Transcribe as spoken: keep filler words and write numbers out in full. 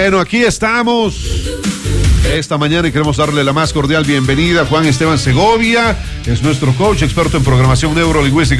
Bueno, aquí estamos esta mañana y queremos darle la más cordial bienvenida a Juan Esteban Segovia, es nuestro coach experto en programación neurolingüística.